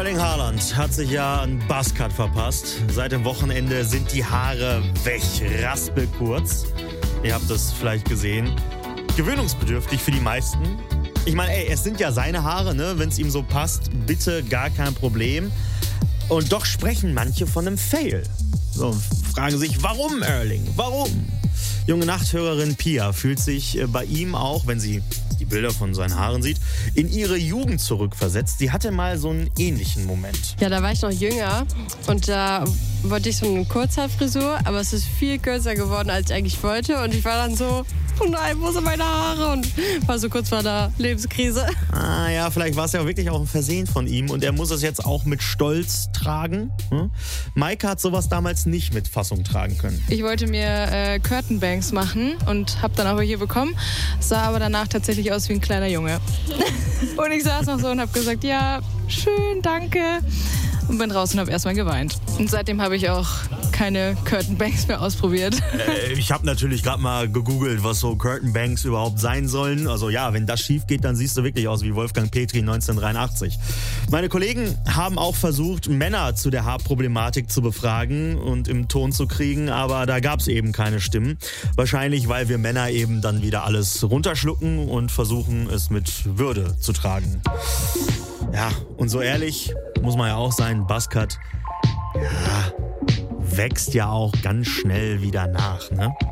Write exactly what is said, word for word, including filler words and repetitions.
Erling Haaland hat sich ja einen Buzzcut verpasst. Seit dem Wochenende sind die Haare weg, raspelkurz. Ihr habt es vielleicht gesehen. Gewöhnungsbedürftig für die meisten. Ich meine, ey, es sind ja seine Haare, ne? Wenn es ihm so passt, bitte gar kein Problem. Und doch sprechen manche von einem Fail. So, fragen sich, warum Erling? Warum? Junge Nachthörerin Pia fühlt sich bei ihm auch, wenn sie die Bilder von seinen Haaren sieht, in ihre Jugend zurückversetzt. Sie hatte mal so einen ähnlichen Moment. Ja, da war ich noch jünger und da wollte ich so eine Kurzhaarfrisur, aber es ist viel kürzer geworden, als ich eigentlich wollte. Und ich war dann so, oh nein, wo sind meine Haare? Und war so kurz vor der Lebenskrise. Ah ja, vielleicht war es ja wirklich auch ein Versehen von ihm und er muss es jetzt auch mit Stolz tragen. Hm? Maike hat sowas damals nicht mit Fassung tragen können. Ich wollte mir äh, Curtain Bangs machen und habe dann auch hier bekommen, sah aber danach tatsächlich aus wie ein kleiner Junge. Und ich saß noch so und habe gesagt, ja, schön, danke. Und bin raus und habe erstmal geweint. Und seitdem habe ich auch keine Curtain Bangs mehr ausprobiert. Äh, ich habe natürlich gerade mal gegoogelt, was so Curtain Bangs überhaupt sein sollen. Also ja, wenn das schief geht, dann siehst du wirklich aus wie Wolfgang Petri neunzehnhundertdreiundachtzig. Meine Kollegen haben auch versucht, Männer zu der Haarproblematik zu befragen und im Ton zu kriegen, aber da gab es eben keine Stimmen. Wahrscheinlich, weil wir Männer eben dann wieder alles runterschlucken und versuchen, es mit Würde zu tragen. Ja, und so ehrlich muss man ja auch sein, Buzzcut, ja, wächst ja auch ganz schnell wieder nach, ne?